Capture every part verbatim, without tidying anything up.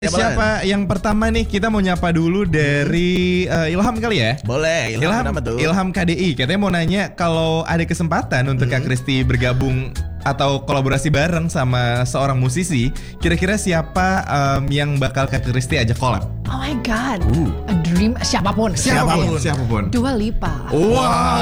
Siapa yang pertama nih? Kita mau nyapa dulu dari uh, Ilham kali ya? Boleh. Ilham, Ilham, apa tuh? Ilham K D I. Katanya mau nanya kalau ada kesempatan untuk hmm. Kak Kristi bergabung atau kolaborasi bareng sama seorang musisi, kira-kira siapa um, yang bakal Kak Kristi ajak collab? Oh my god, uh. a dream. Siapapun. Siapapun. Siapapun. Dua Lipa. Wow.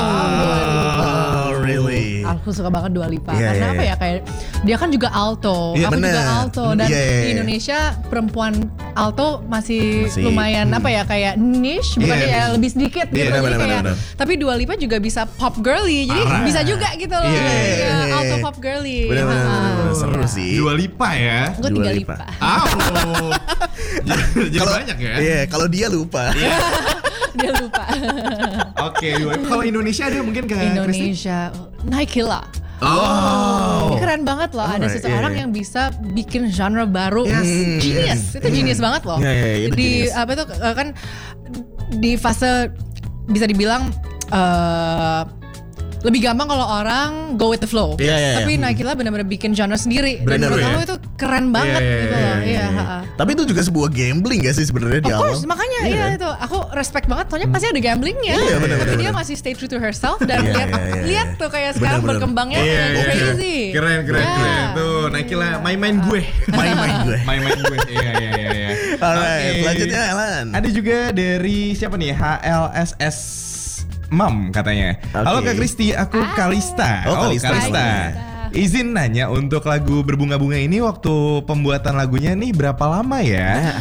Oh, really? Aku suka banget Dua Lipa yeah, karena yeah, apa ya, kayak dia kan juga alto, yeah, aku bener. juga alto, dan yeah, yeah, yeah. di Indonesia perempuan alto masih, masih lumayan hmm. apa ya, kayak niche, bukan yeah, ya lebih sedikit yeah, gitu. bener, Jadi bener, kayak, bener. tapi Dua Lipa juga bisa pop girly, jadi Parah. bisa juga gitu loh, Yeah, yeah, ya, yeah. alto pop girly. Bener, bener, bener, bener. Seru Ya. sih. Dua Lipa ya? Gue Dua tiga Lipa. Lipa. Oh. Jadi Kalau banyak ya? Iya, kalau dia lupa. Dia lupa. Oke, Dua Lipa. Kalau Indonesia ada mungkin Kak Kristi? Indonesia, Naikila. Oh. Ini keren banget loh, ada Alright, seseorang yeah. yang bisa bikin genre baru. Yes. Genius, itu genius banget loh. Yeah, yeah, yeah, di genius. apa itu kan di fase bisa dibilang uh, lebih gampang kalau orang go with the flow. Yeah, yeah, Tapi yeah. Naikila benar-benar bikin genre sendiri. Dan Bener, menurut ya. aku itu keren banget Yeah, yeah, gitu yeah, loh. yeah, Iya, yeah. ha-ha. Tapi itu juga sebuah gambling gak sih sebenarnya di Of awal? course, makanya Iya iya kan? itu aku respect banget, soalnya pasti ada gamblingnya. Iya, bener, Tapi bener, dia bener. masih stay true to herself dan Iya, lihat iya, iya, lihat iya. tuh kayak Bener, sekarang bener. berkembangnya Iya, iya, crazy. Keren, keren, Yeah. keren. Tuh, Naikila, main-main gue. Main-main gue. Main-main gue. Iya, iya, iya, iya. Alright, Oke. selanjutnya Alan. Ada juga dari siapa nih? H L S S Mam katanya. Oke. Halo Kak Kristi, aku Kalista. Oh, Kalista. Kalista. Izin nanya, untuk lagu Berbunga-Bunga ini waktu pembuatan lagunya nih berapa lama ya?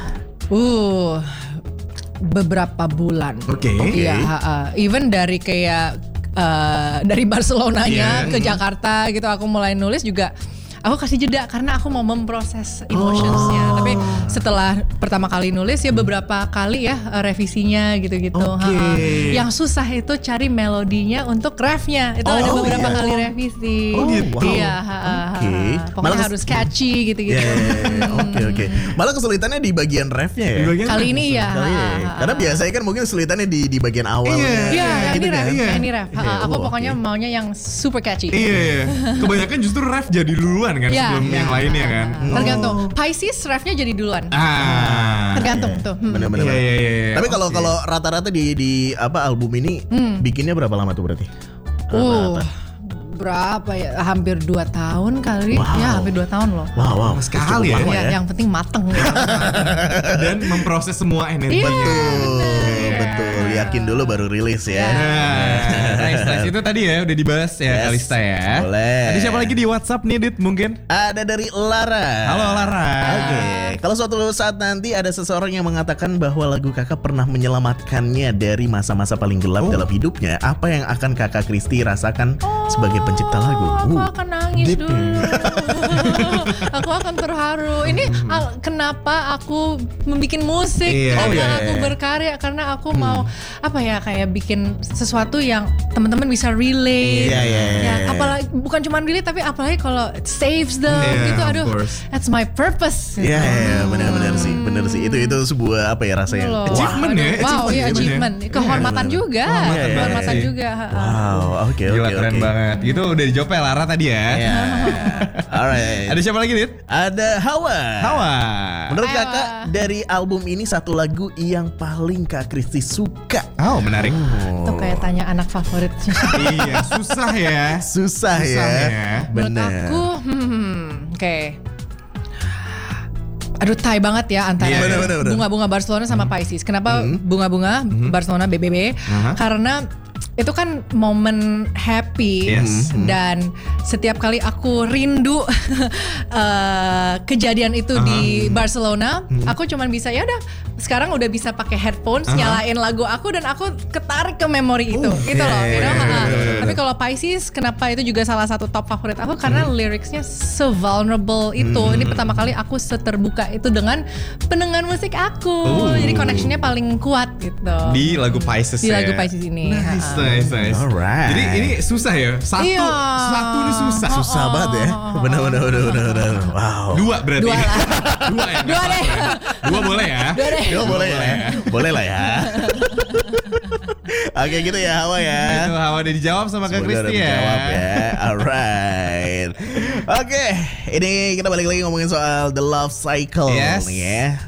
Uh, beberapa bulan. Oke. Iya, ha-ha. Even dari kayak uh, dari Barcelonanya Yeah. ke Jakarta gitu, aku mulai nulis juga. Aku kasih jeda karena aku mau memproses emotionsnya. Oh. Tapi setelah pertama kali nulis ya beberapa kali ya uh, revisinya gitu-gitu. Oke. Ha-ha. Yang susah itu cari melodinya untuk refnya. Itu ada Oh, beberapa iya. kali revisi. Oh, gitu. Iya, ha-ha. Oke. Pokoknya Malah kes- harus catchy gitu-gitu. Iya, iya, iya. Oke, oke. Malah kesulitannya di bagian refnya ya. Di bagian Kali ini ya. Kali ya. ha-ha. Karena biasanya kan mungkin kesulitannya di di bagian awal. Iya. Iya, yang gitu ini ref, kan. Iya. yang ini ref. Ha, Iya, aku oh, pokoknya oke. maunya yang super catchy. Iya, iya. Kebanyakan justru ref jadi duluan kan Iya, sebelum iya. yang lainnya kan. Tergantung. Pisces refnya jadi duluan. Ah. Tergantung tuh. Hmm. Bener-bener. Iya, iya, iya, iya. Tapi kalau Oke. kalau rata-rata di di apa album ini bikinnya berapa lama tuh berarti? Uh, Rata-rata. berapa ya? Hampir dua tahun kali. Wow. Ya, hampir dua tahun loh. Wow, wow. Sekali Cukup ya. lama Ya, yang penting mateng. Dan memproses semua energi. Iya. Betul, betul. Yakin dulu baru rilis ya. Nah, nice, nice. Itu tadi ya udah dibahas ya Yes. Kalista ya. Boleh. Ada siapa lagi di WhatsApp nih, Dit, mungkin? Ada dari Lara. Halo Lara. Oke, kalau suatu saat nanti ada seseorang yang mengatakan bahwa lagu kakak pernah menyelamatkannya dari masa-masa paling gelap Oh. dalam hidupnya, apa yang akan kakak Kristi rasakan sebagai pencipta lagu? Aku Uh, akan nangis deep. dulu. Aku akan terharu. Ini al- kenapa aku membuat musik? Iya. Kenapa Oh, iya, aku iya. berkarya? Karena aku mau apa ya, kayak bikin sesuatu yang teman-teman bisa relate. Iya, iya, iya, Ya, iya. apalagi bukan cuma relate, tapi apalagi kalau it saves them Iya, gitu. of Aduh, course. that's my purpose. Iya, iya, iya, benar-benar sih, benar sih. Itu itu sebuah apa ya rasa yang Loh. Achievement ya, Wow, achievement iya ya, achievement. bener. Kehormatan Iya, juga. Kehormatan banget Kehormatan sih. juga. ha-ha. Wow, oke, Gila, oke, keren oke. banget. Itu udah dijawab ya Lara tadi ya. Iya. Alright. Ada siapa lagi, Dit? Ada Hawa. Hawa. Menurut Hawa. kakak dari album ini satu lagu yang paling kak Kristi suka. Oh, menarik. Itu kayak tanya anak favorit. Iya, susah ya. Susah, Susah ya. ya. Menurut Bener. aku, hmm, oke. Aduh, tie banget ya antara Iya, bener, bener, bener. bunga-bunga Barcelona sama Pisces. Kenapa bunga-bunga Barcelona B B B? Aha. Karena itu kan momen happy. Yes. Dan setiap kali aku rindu eh, kejadian itu di Barcelona, aku cuman bisa ya udah sekarang udah bisa pakai headphones, Aha. nyalain lagu aku dan aku ketarik ke memori itu, Oke. gitu loh. You know? Bener, Ha-ha. bener, bener. Tapi kalau Pisces, kenapa itu juga salah satu top favorit aku karena liriknya se-vulnerable itu. Ini pertama kali aku seterbuka itu dengan pendengar musik aku. Oh. Jadi connectionnya paling kuat gitu. Di lagu Pisces Di ya. lagu Pisces ini. Nice, Ha-ha. nice, nice. Alright. Jadi ini susah ya. Satu, Iya. satu ini susah. Susah banget ya. Bener, bener, bener, bener, bener. Wow. Dua berarti. Dua lah. Dua ya. Dua deh. Dua boleh ya. Dua deh. Ya, boleh ya. Boleh lah ya. Oke gitu ya Hawa ya. Itu Hawa udah dijawab sama Kak Semoga udah Kristi ya. dijawab ya. Alright. Oke, ini kita balik lagi ngomongin soal the love cycle Yes. nih ya.